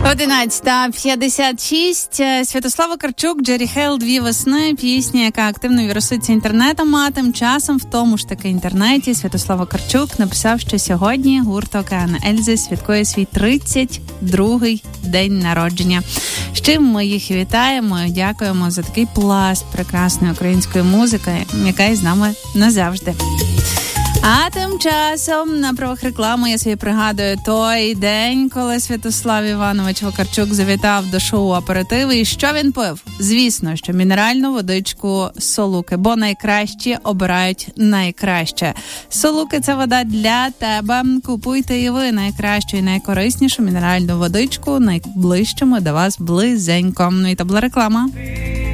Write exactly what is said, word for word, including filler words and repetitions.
одинадцята п'ятдесят шість. Святослава Карчук, Джері Хейл, «Дві весни», пісня, яка активно віруситься інтернетом, а тим часом в тому ж таки інтернеті Святослава Карчук написав, що сьогодні гурт «Океан Ельзи» святкує свій тридцять другий день народження. З чим ми їх вітаємо і дякуємо за такий пласт прекрасної української музики, яка із нами назавжди. А тим часом на правах реклами я собі пригадую той день, коли Святослав Іванович Вакарчук завітав до шоу «Аперитиви». І що він пив? Звісно, що мінеральну водичку Солуки, бо найкращі обирають найкраще. Солуки – це вода для тебе. Купуйте і ви найкращу і найкориснішу мінеральну водичку найближчому до вас близенько. Ну і то була реклама.